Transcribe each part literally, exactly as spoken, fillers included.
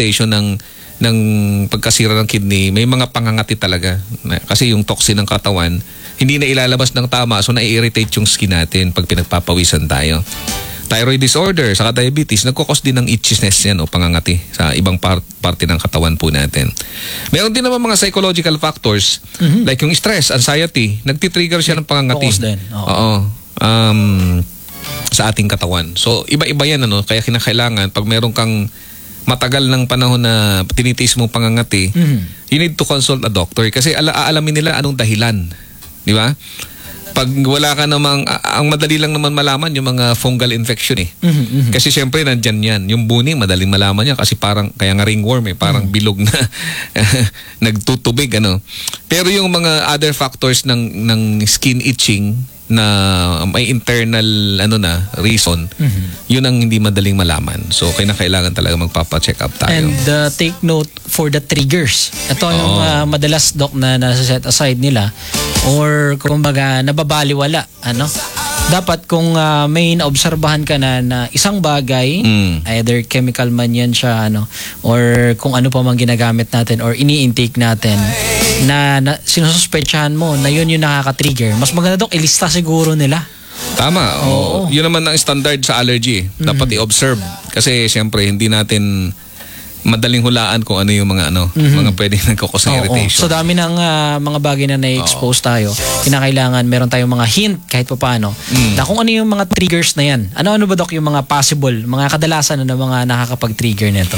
irritation ng ng pagkasira ng kidney, may mga pangangati talaga. Kasi yung toxin ng katawan, hindi na ilalabas ng tama, so nai-irritate yung skin natin pag pinagpapawisan tayo. Thyroid disorder, saka diabetes, nagkukos din ng itchiness yan o pangangati sa ibang part, parte ng katawan po natin. Meron din naman mga psychological factors, mm-hmm. like yung stress, anxiety, nagtitrigger siya ng pangangati. Din. Oo. Oo. Um, sa ating katawan. So, iba-iba yan, ano? Kaya kinakailangan, pag meron kang matagal ng panahon na tinitiis mong pangangati, mm-hmm. you need to consult a doctor kasi ala aalamin nila anong dahilan. Di ba? Pag wala ka namang, ang madali lang naman malaman yung mga fungal infection eh. Mm-hmm. Kasi syempre nandyan yan. Yung buning, madaling malaman yan kasi parang, kaya nga ringworm eh, parang mm-hmm. bilog na nagtutubig, ano. Pero yung mga other factors ng, ng skin itching, na may internal ano na reason, mm-hmm. yun ang hindi madaling malaman. So kailangan talaga magpapa-check up tayo. And uh, take note for the triggers. Ito oh. yung uh, madalas doc na nasa-set aside nila or kumbaga nababaliwala, ano? Dapat kung uh, may naobserbahan ka na, na isang bagay, mm. either chemical man yan siya, ano, or kung ano pa man ginagamit natin or ini-intake natin, na, na sinususpetsahan mo na yun yung nakaka-trigger, mas maganda dok, ilista siguro nila. Tama. Oo. Yun naman ang standard sa allergy. Mm-hmm. Dapat i-observe. Kasi siyempre, hindi natin madaling hulaan kung ano yung mga ano, mm-hmm. mga pwedeng nagkukos ng irritation. So dami ng uh, mga bagay na na-expose tayo. Kinakailangan meron tayong mga hint kahit pa paano mm. na kung ano yung mga triggers na yan. Ano-ano ba dok yung mga possible, mga kadalasan na mga nakakapag-trigger nito?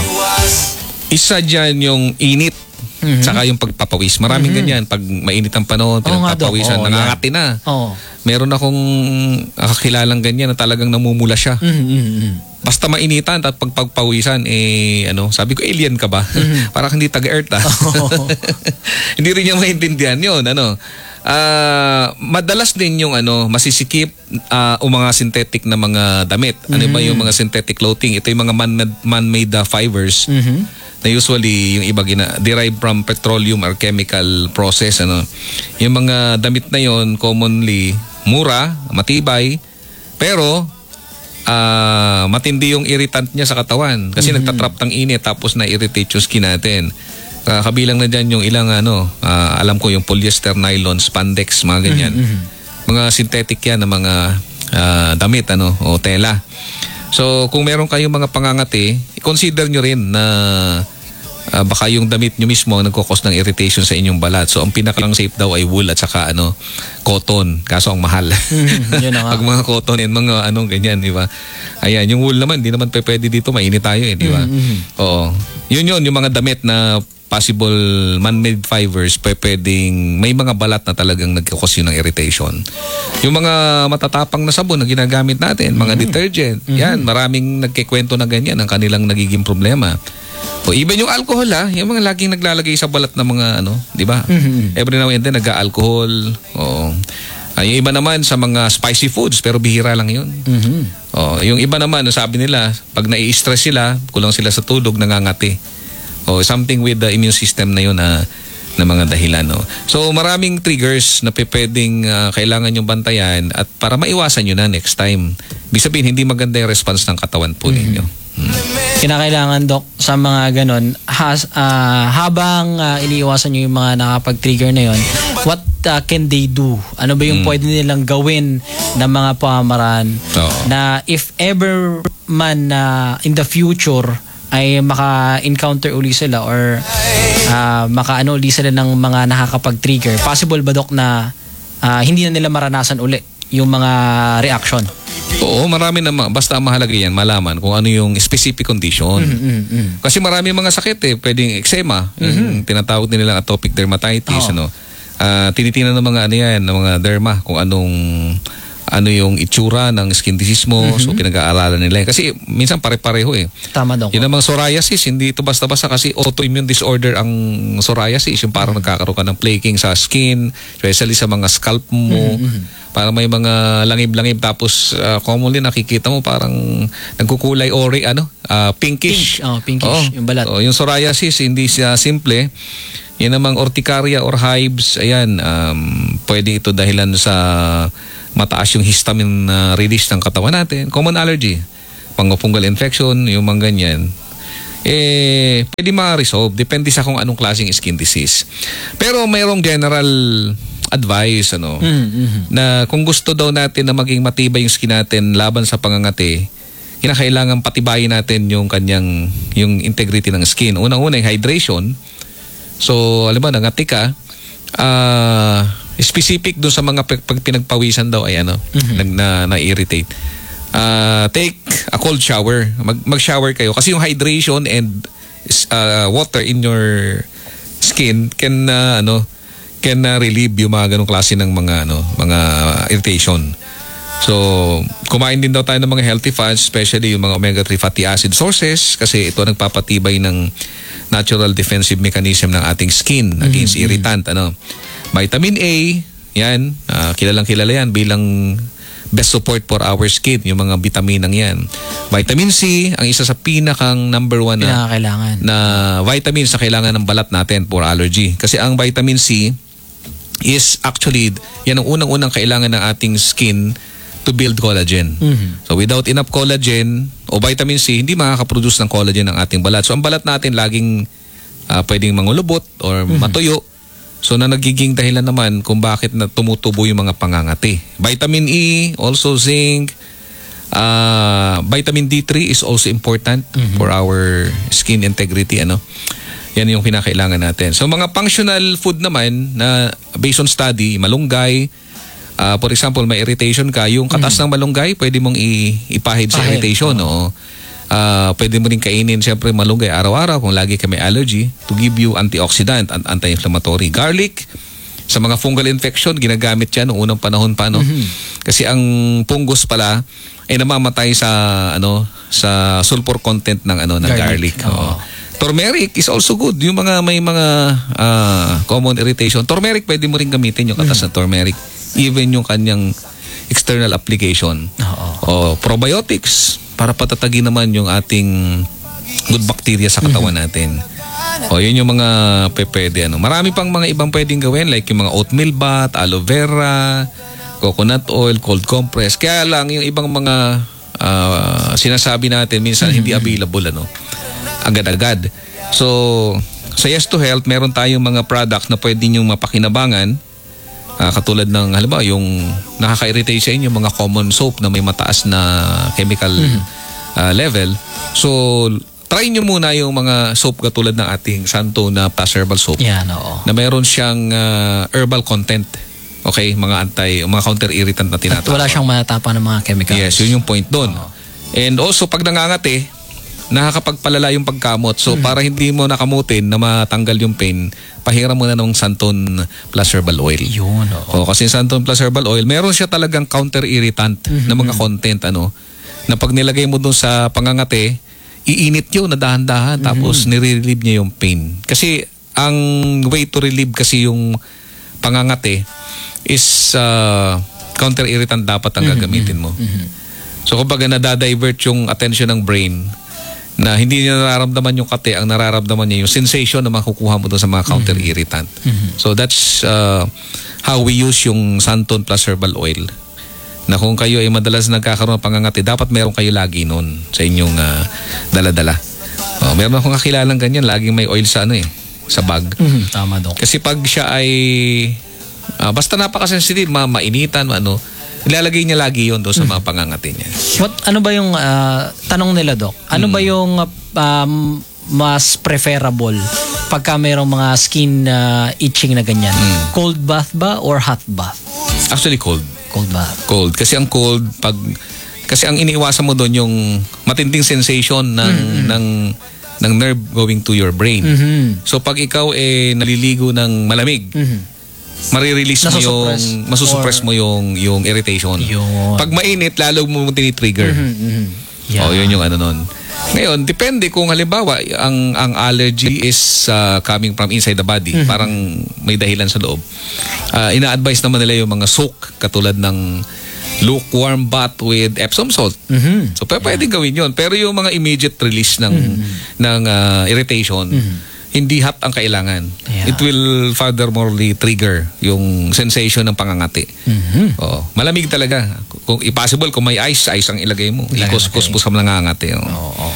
Isa dyan yung init. Mm-hmm. Saka yung pagpapawis. Maraming mm-hmm. ganyan. Pag mainit ang panahon, pinagpapawisan, oh, nangangati na. Oh. Meron akong kakilalang ganyan na talagang namumula siya. Mm-hmm. Basta mainitan at pagpagpawisan, eh, ano, sabi ko, alien ka ba? Mm-hmm. Parang hindi taga-earth, ah. Oh. Hindi rin niya maintindihan yun, ano. Uh, madalas din yung, ano, masisikip uh, o mga synthetic na mga damit. Ano mm-hmm. ba yung mga synthetic clothing? Ito yung mga man-made, man-made uh, fibers. Mm-hmm. Na usually yung iba gina derived from petroleum or chemical process, ano. Yung mga damit na yon commonly mura, matibay, pero uh, matindi yung irritant niya sa katawan kasi mm-hmm. nagtatrap ng init tapos na-irritate yung skin natin. Uh, kabilang na dyan yung ilang ano, uh, alam ko yung polyester, nylon, spandex, mga ganyan. Mm-hmm. Mga synthetic yan na mga uh, damit, ano, o tela. So kung meron kayong mga pangangati, consider nyo rin na Uh, baka yung damit nyo mismo nagkukos ng irritation sa inyong balat. So ang pinakalang safe daw ay wool at saka ano, cotton. Kaso ang mahal. Mm, yun na nga. Pag mga cotton and mga anong ganyan, di ba? Ayan, yung wool naman, di naman pwede dito, mainit tayo eh, di ba? Mm-hmm. Oo. Yun yun, yung mga damit na possible man-made fibers, pwedeng may mga balat na talagang nagkukos yun ng irritation. Yung mga matatapang na sabon na ginagamit natin, mga mm-hmm. detergent, mm-hmm. yan, maraming nagkikwento na ganyan ang kanilang nagiging problema. O even yung alcohol, ha, yung mga laging naglalagay sa balat ng mga ano, di ba? Mm-hmm. Every now and then nag-alcohol. O uh, yung iba naman sa mga spicy foods, pero bihira lang yun. Mm-hmm. O yung iba naman, sabi nila, pag nai-stress sila, kulang sila sa tulog, nangangati. O something with the immune system na yun na, na mga dahilan. No? So maraming triggers na pwedeng uh, kailangan yung bantayan at para maiwasan nyo na next time. Ibig sabihin, hindi maganda yung response ng katawan po mm-hmm. ninyo. Hmm. Kinakailangan, Dok, sa mga ganon, has, uh, habang uh, iniiwasan nyo yung mga nakapag-trigger na yun, what uh, can they do? Ano ba yung hmm. pwede nilang gawin na mga pamamaraan oh. na if ever man uh, in the future ay maka-encounter uli sila or uh, maka-ano uli sila ng mga nakakapag-trigger, possible ba, Dok, na uh, hindi na nila maranasan uli yung mga reaction? Oo, marami naman. Basta mahalaga yan, malaman kung ano yung specific condition. Mm-hmm, mm-hmm. Kasi marami mga sakit eh. Pwedeng eczema, mm-hmm. yung tinatawag nila atopic dermatitis. Oh. Ano. Uh, tinitingnan ng mga ano yan, ng mga derma, kung anong ano yung itsura ng skin disease mo. Mm-hmm. So pinag-aaralan nila. Kasi minsan pare-pareho eh. Tama daw. Yung namang psoriasis, hindi ito basta-basta kasi autoimmune disorder ang psoriasis. Yung parang mm-hmm. nagkakaroon ka ng flaking sa skin, especially sa mga scalp mo. Mm-hmm. Para may mga langib-langib tapos uh, commonly nakikita mo parang nagkukulay ori ano uh, pinkish. Pink. Oh, pinkish oh. yung balat. Oh, yung psoriasis hindi siya simple. Yan namang urticaria or hives, ayan, um, pwede ito dahilan sa mataas yung histamine uh, release ng katawan natin. Common allergy, fungal infection, yung mga ganyan. eh, pwede ma-resolve. Depende sa kung anong klaseng skin disease. Pero mayroong general advice, ano, Mm-hmm. na kung gusto daw natin na maging matibay yung skin natin laban sa pangangati, kinakailangan patibayin natin yung kanyang, yung integrity ng skin. Unang-una, yung hydration. So, alam mo, nangati ka, ah, specific dun sa mga pag pag pinagpawisan daw ay ano, Mhm. nag na, na-irritate. Uh, take a cold shower. Mag mag-shower kayo kasi yung hydration and uh, water in your skin can uh, ano can uh, relieve yung mga ganong klase ng mga ano mga irritation. So, kumain din daw tayo ng mga healthy fats, especially yung mga omega three fatty acid sources kasi ito nagpapatibay ng natural defensive mechanism ng ating skin against Mhm. irritant, ano. Vitamin A, yan, uh, kilalang kilala yan bilang best support for our skin, yung mga bitaminang yan. Vitamin C, ang isa sa pinakang number one na, Pinakakailangan. na vitamins na kailangan ng balat natin for allergy. Kasi ang vitamin C is actually, yan ang unang-unang kailangan ng ating skin to build collagen. Mhm. So without enough collagen o vitamin C, hindi makakaproduce ng collagen ng ating balat. So ang balat natin laging uh, pwedeng mangulubot or Mhm. matuyo. So na nagiging dahilan naman kung bakit na tumutubo yung mga pangangati. Vitamin E, also zinc, uh, vitamin D three is also important Mhm. for our skin integrity, ano. Yan yung kinakailangan natin. So mga functional food naman na based on study, malunggay, uh, for example, may irritation ka, yung katas ng malunggay, pwede mong i- ipahid sa Pahid, irritation, oo. no? Uh, pwede mo rin kainin siyempre malunggay araw-araw kung lagi ka may allergy to give you antioxidant and anti-inflammatory. Garlic, sa mga fungal infection, ginagamit yan noong unang panahon pa, no? Kasi ang fungus pala ay namamatay sa ano sa sulfur content ng ano ng garlic. Garlic, oo. Oo. Turmeric is also good. Yung mga may mga ah, common irritation. Turmeric pwede mo rin gamitin yung katas ng turmeric. Even yung kanyang external application. Oo. O probiotics para patatagin naman yung ating good bacteria sa katawan natin. O yun yung mga pwede ano. Marami pang mga ibang pwedeng gawin like yung mga oatmeal bath, aloe vera, coconut oil, cold compress. Kaya lang yung ibang mga ah, sinasabi natin minsan hindi available ano agad-agad. So sa Yes to Health meron tayong mga products na pwede nyo mapakinabangan. Ah, katulad ng halimbawa yung nakaka-irritate sa inyo mga common soap na may mataas na chemical ah, level. So try nyo muna yung mga soap katulad ng ating Santo na plus herbal soap Yan, oo. na meron siyang ah, herbal content. Okay, mga anti, mga counter-irritant na At tinatawag. wala siyang matapa ng mga chemicals. Yes, yun yung point doon. And also pag nangangati, nakakapagpalala yung pagkamot. So para hindi mo nakamutin na matanggal yung pain, pahiram mo na ng Santon Plus Herbal Oil. Yun, oo. O, kasi Santon Plus Herbal Oil, meron siya talagang counter-irritant na mga content, ano, na pag nilagay mo dun sa pangangati, iinit yun na dahan-dahan, tapos nire-relieve niya yung pain. Kasi ang way to relieve kasi yung pangangati is uh, counter-irritant dapat ang gagamitin mo. So kumbaga nadadivert yung attention ng brain na hindi niya nararamdaman yung kate, ang nararamdaman niya yung sensation na makukuha mo doon sa mga counter-irritant. So that's uh, how we use yung Santon Plus Herbal Oil. Na kung kayo ay madalas nagkakaroon ng pangangati, dapat meron kayo lagi noon sa inyong uh, dala-dala. Oh, meron akong kakilalang ganyan, laging may oil sa ano eh, sa bag. Mhm, tama, Dok. Kasi pag siya ay ah, basta napaka-sensitive, ma mainitan, ano, ilalagay niya lagi yon doon sa mga pangangati niya. What, ano ba yung ah, tanong nila, Doc? Ano ba yung um, mas preferable pagka mayroong mga skin ah, itching na ganyan? Cold bath ba or hot bath? Actually cold. Cold bath. Cold. Kasi ang cold, pag kasi ang iniiwasan mo doon yung matinding sensation ng ng ng nerve going to your brain. Mhm. So pag ikaw eh naliligo ng malamig, Mhm. marirelease mo yung Nasusuppress. masusuppress mo yung yung irritation. Yun. Pag mainit lalo mo tini-trigger. Mhm, mhm. Yeah. Oh, yun yung ano nun. Ngayon, depende kung halimbawa ang ang allergy is uh, coming from inside the body, parang may dahilan sa loob. Uh, ina-advise naman nila yung mga soak katulad ng lukewarm bath with Epsom salt. Mhm. So p- pwedeng gawin 'yon. Pero yung mga immediate release ng ng uh, irritation, hindi hot ang kailangan. Yeah. It will furthermorely trigger yung sensation ng pangangati. Mhm. Oo. Malamig talaga. Kung possible, kung may ice, ice ang ilagay mo. Ikus-kus mo sa nangangati. Oo. Oo.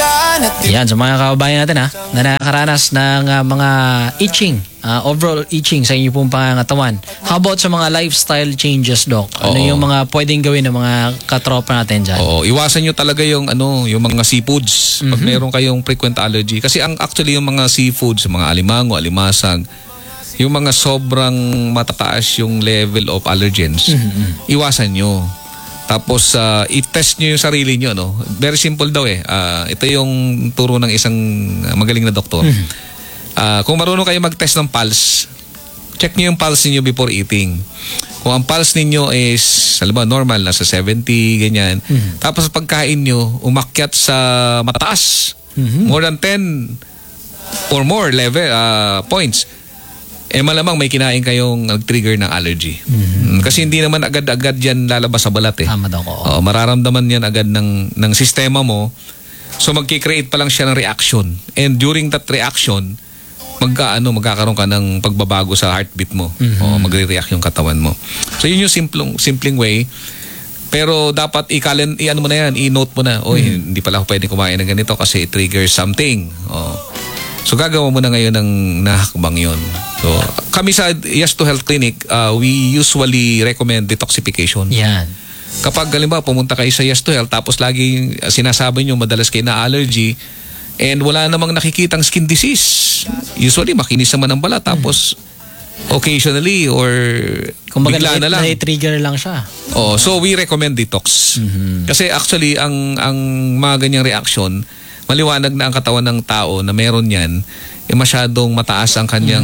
Yan, sa mga kababayan natin ha, na nakakaranas ng uh, mga itching, uh, overall itching sa inyo pong pangangatawan. How about sa mga lifestyle changes, Doc? Ano Oo. yung mga pwedeng gawin ng mga katropa natin dyan? Oo, iwasan nyo talaga yung ano, yung mga seafoods pag meron kayong frequent allergy. Kasi ang actually yung mga seafoods, mga alimango, alimasag, yung mga sobrang matataas yung level of allergens, iwasan nyo. Tapos uh, i-test nyo yung sarili nyo, no? Very simple daw eh. Uh, ito yung turo ng isang magaling na doktor. Uh, kung marunong kayo mag-test ng pulse, check nyo yung pulse niyo before eating. Kung ang pulse ninyo is, alam ba, normal, nasa seventy, ganyan. Mm-hmm. Tapos pagkain nyo, umakyat sa mataas, mm-hmm. more than ten or more level uh, points, eh malamang may kinain kayong nag-trigger ng allergy. Mm-hmm. Kasi hindi naman agad-agad yan lalabas sa balat eh. Tama daw ko. Oo, mararamdaman yan agad ng, ng sistema mo. So magkikreate pa lang siya ng reaction. And during that reaction, magka, ano, magkakaroon ka ng pagbabago sa heartbeat mo. Mm-hmm. O magre-react yung katawan mo. So yun yung simpleng, simpleng way. Pero dapat i-calen, i-ano mo na yan, i-note mo na, oy, mm-hmm. hindi pala ako pwede kumain ng ganito kasi it triggers something. O. So gagawa mo na ngayon ng nahakbang yun. So kami sa Yes to Health Clinic, uh, we usually recommend detoxification. Yan. Kapag halimbawa pumunta kayo sa Yes to Health tapos lagi sinasabi nyo madalas kayo na allergy and wala namang nakikitang skin disease. Usually makinis naman ang balat tapos occasionally or kumbaga bigla na lang. Na-trigger lang siya. Oh, so we recommend detox. Mm-hmm. Kasi actually ang ang mga ganyang reaction, maliwanag na ang katawan ng tao na meron yan, eh masyadong mataas ang kanyang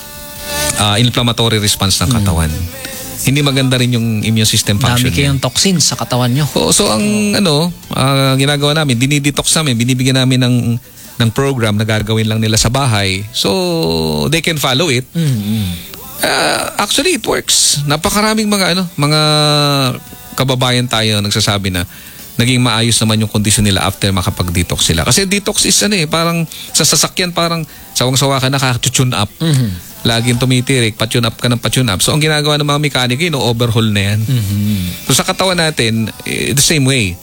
mm. uh, inflammatory response ng katawan. Mm. Hindi maganda rin yung immune system function. Dami kayong toxins sa katawan nyo. Oo, so ang oh. ano, uh, ginagawa namin, dinidetox namin, binibigyan namin ng ng program na gagawin lang nila sa bahay. So they can follow it. Mm-hmm. Uh, actually it works. Napakaraming mga ano, mga kababayan tayo nagsasabi na naging maayos naman yung kondisyon nila after makapag-detox sila. Kasi detox is ano eh, parang sa sasakyan parang sawang-sawa ka na kaka-tune up. Mm-hmm. Laging tumitirik, pa-tune up ka ng pa-tune up. So ang ginagawa ng mga mekaniko, no, overhaul na yan. Mm-hmm. So sa katawan natin, eh, the same way.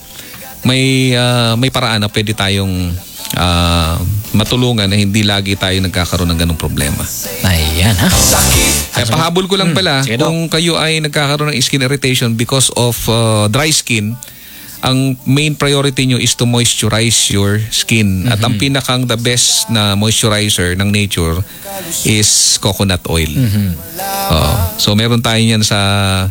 May uh, may paraan na pwede tayong uh, matulungan na hindi lagi tayo nagkakaroon ng ganung problema. Ayan ha. Kaya pahabol ko lang pala, hmm, kung kayo ay nagkakaroon ng skin irritation because of uh, dry skin, ang main priority nyo is to moisturize your skin. Mm-hmm. At ang pinakang the best na moisturizer ng nature is coconut oil. Mm-hmm. Uh, so meron tayo yan sa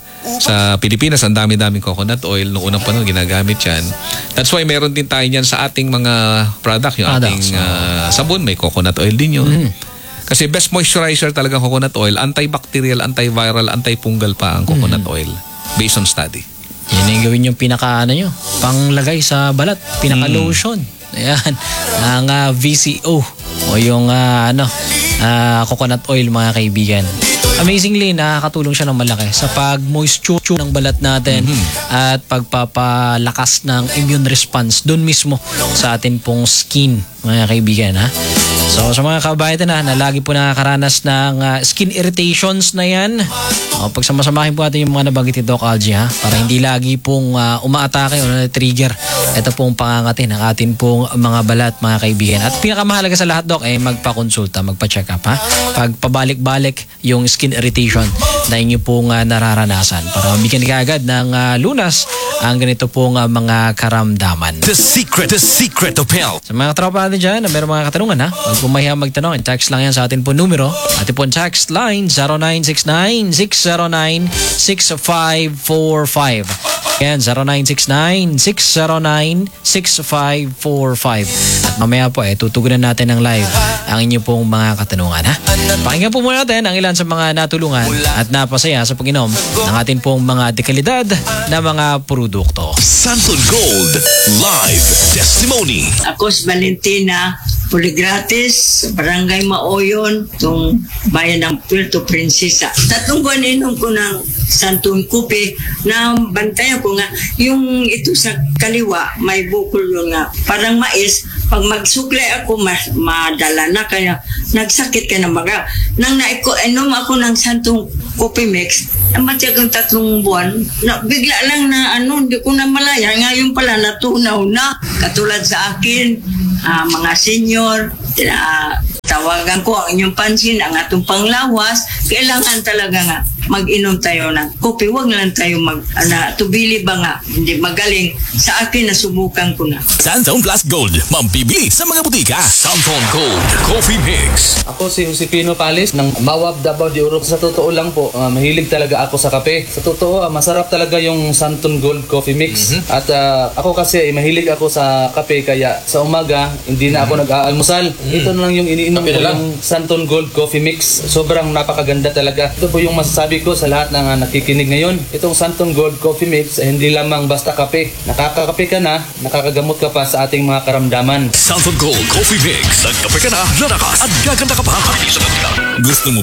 sa Pilipinas. Ang dami-daming coconut oil. Noong unang panahon ginagamit yan. That's why meron din tayo yan sa ating mga product. Yung ating uh, sabon, may coconut oil din yun. Mm-hmm. Kasi best moisturizer talaga coconut oil. Antibacterial, antiviral, antifungal pa ang coconut mm-hmm. oil. Based on study. Yan yung gawin yung pinaka ano nyo, panglagay sa balat, pinaka lotion. Ayan, ang uh, V C O o yung uh, ano, uh, coconut oil mga kaibigan. Amazingly, nakakatulong siya ng malaki sa pag-moisture ng balat natin mm-hmm. at pagpapalakas ng immune response doon mismo sa atin pong skin, mga kaibigan. Ha? So sa mga kabayan na, na lagi po nakakaranas ng uh, skin irritations na yan, o, pagsamasamahin po natin yung mga nabanggit ni Doc Algie, ha? Para hindi lagi pong uh, umaatake o na-trigger ito pong pangangati ng atin pong mga balat, mga kaibigan. At pinakamahalaga sa lahat, Doc, ay eh, magpa-consulta, magpa-check up. Ha? Pagpabalik-balik yung skin irritation na inyo pong uh, nararanasan para mabigyan ka agad ng uh, lunas ang ganito pong uh, mga karamdaman. The secret, the secret of health. Sa mga tropa natin dyan na meron mga katanungan, ha? Huwag po mahiya magtanong. Text lang yan sa atin po numero. Atin po text line zero nine six nine, six zero nine, six five four five. Yan, zero nine six nine, six zero nine, six five four five. At mamaya po eh, tutugunan natin ng live ang inyo pong mga katanungan, ha? Pakinggan po muna natin ang ilan sa mga natulungan at napasaya sa pag-inom ng atin pong mga dekalidad na mga produkto. Santon Gold Live Testimony. Ako si Valentina Puligratis, Barangay Maoyon, itong bayan ng Puerto Princesa. Tatlong buwan inom ko ng Santon Kupe na bantayan ko nga yung ito sa kaliwa may bukol yung nga parang mais pag magsuklay ako, mas madala na kaya nagsakit ka na baga. Nang naiko, inom ako ng Santong Coffee Mix, namatay akong tatlong buwan, na, bigla lang na ano, hindi ko na malaya. Ngayon pala natunaw na. Katulad sa akin, ah, mga senior, uh, tawagan ko ang inyong pansin, ang atong panglawas, kailangan talaga nga mag-inom tayo ng kopi. Huwag lang tayo mag, ana, tubili ba nga, hindi magaling. Sa akin, nasubukan ko na. Santon Plus Gold, mampibili sa mga butika. Santon Gold Coffee Mix. Ako si Josepino Palis ng Mawab, Davao de Oro. Sa totoo lang po, uh, mahilig talaga ako sa kape. Sa totoo, uh, masarap talaga yung Santon Gold Coffee Mix. Mm-hmm. At uh, ako kasi, mahilig ako sa kape, kaya sa umaga, hindi na ako mm-hmm. nag-aalmusal. Mm-hmm. Ito na lang yung iniinom ko, yung Santon Gold Coffee Mix. Sobrang napakaganda talaga. Ito po yung masasabi ko sa lahat ng uh, nakikinig ngayon. Itong Santon Gold Coffee Mix, eh, hindi lamang basta kape. Nakakakape ka na, nakakagamot ka pa sa ating mga karamdaman. Santon Gold Coffee Mix. Nagkape ka na, lalakas at gaganda ka pa. Gusto mo